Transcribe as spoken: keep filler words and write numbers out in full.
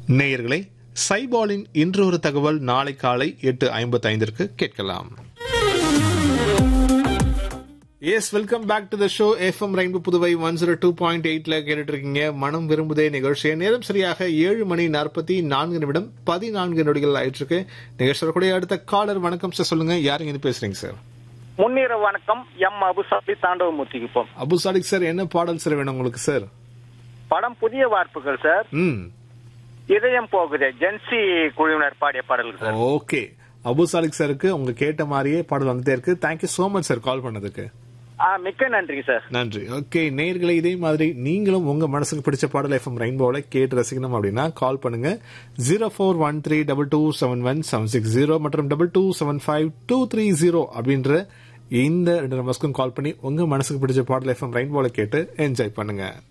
நேயர்களே, சைபாலின் இன்று ஒரு தகவல் நாளை காலை எட்டு ஐம்பத்தி ஐந்திற்கு கேட்கலாம். S, welcome back to the show. FM rainbow Puduvai one zero two point எயிட்ல கேட்டுட்டு இருக்கீங்க மனம் விரும்புதே நிகழ்ச்சியை. நேரம் சரியாக ஏழு மணி நாற்பத்தி நான்கு நிமிடம் பதினான்கு நொடிகள் ஆயிட்டு இருக்கு. நிகழ்ச்சியோட அடுத்த காலர். வணக்கம் சார், சொல்லுங்க, யாருங்க இது பேசுறீங்க சார்? முன்னிரவு வணக்கம். எம் அபுசாலி தாண்டவமூர்த்திக்கு போம். அபுசாலிக் சார், என்ன பாடல் சார் வேணும் உங்களுக்கு சார்? படம் புதிய வார்ப்புகள் சார். ம் இதயம் போகுது, ஜென்சி குழுவினர் பாடிய பாடல்கள் சார். ஓகே, அபுசாலிக் சாருக்கு உங்க கேட்ட மாதிரியே பாடல் வந்துட்டே இருக்கு. Thank you so much sir call பண்ணதுக்கு. மிக்க நன்றி சார். நன்றி. ஓகே நேயர்களே, இதே மாதிரி நீங்களும் உங்க மனசுக்கு பிடிச்ச பாடல் எஃப்எம் ரெயின்போல கேட்டு ரசிக்கணும் அப்படின்னா கால் பண்ணுங்க. Zero four one three double two seven one seven six zero மற்றும் double two seven five two three zero அப்படின்ற இந்த ரெண்டு நம்பர்ஸ்க்கும் கால் பண்ணி உங்க மனசுக்கு பிடிச்ச பாடல் எஃப்எம் ரெயின்போல கேட்டு என்ஜாய் பண்ணுங்க.